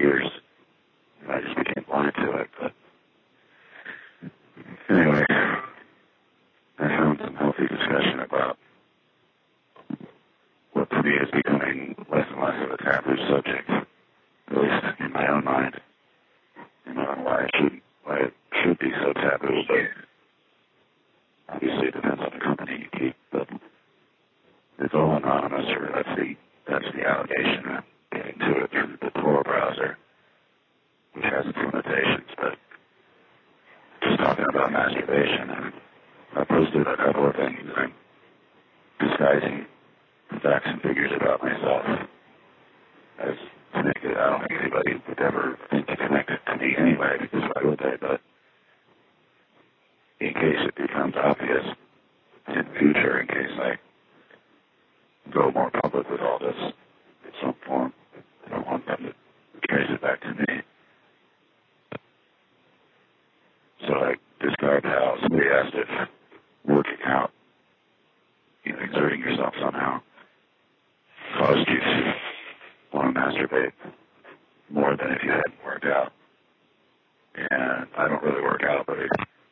years. I just became blind to it. But anyway, I found some healthy discussion about what to me is becoming less and less of a taboo subject, at least in my own mind. You know, and why it should be so taboo, but obviously it depends on the company you keep. But it's all anonymous, or that's the allegation. I'm getting to it through the Tor browser, which has its limitations. But just talking about masturbation, and I posted a couple of things. I'm disguising facts and figures about myself as to make it. I don't think anybody would ever think to connect it to me anyway, because why would they? But in case it becomes obvious in the future, in case I go more public with all this in some form, I don't want them to trace it back to me. So I described how somebody asked if working out, exerting yourself somehow, caused you to want to masturbate more than if you hadn't worked out. And I don't really work out, but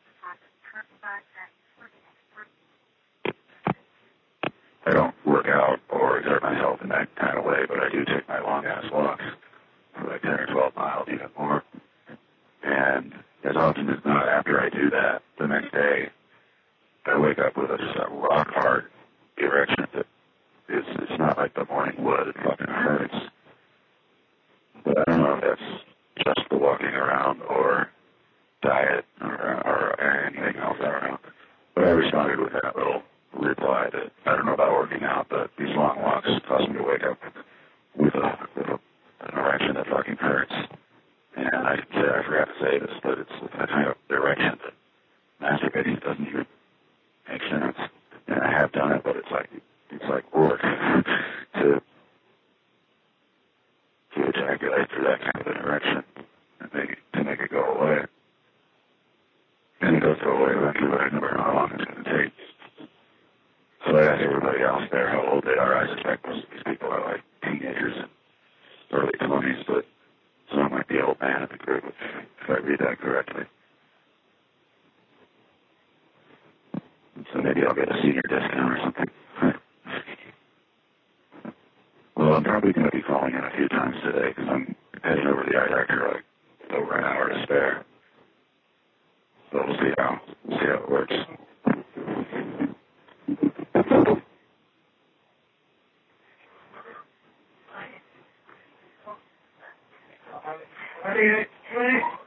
I don't work out or exert myself in that kind of way, but I do take my long-ass walks for like 10 or 12 miles, even more. And as often as not, after I do that, the next day, I wake up with just a rock-hard erection that it's not like the morning wood. It fucking hurts. But I don't know if that's just the walking around or diet or anything else. I don't know. But I responded with that little reply that I don't know about working out, but these long walks cause me to wake up with an erection that fucking hurts. And I forgot to say this, but it's a kind of erection that masturbating doesn't even make sense. And I have done it, but it's like work to ejaculate through that kind of an erection and to make it go away. And it does go away eventually, but I never know how long it's going to take. So I asked everybody else there how old they are. I suspect most of these people are like teenagers and early 20s, but some might be old man in the group if I read that correctly. So maybe I'll get a senior discount or something. Well, I'm probably going to be calling in a few times today because I'm heading over to the eye doctor like over an hour to spare. So we'll see how it works. I think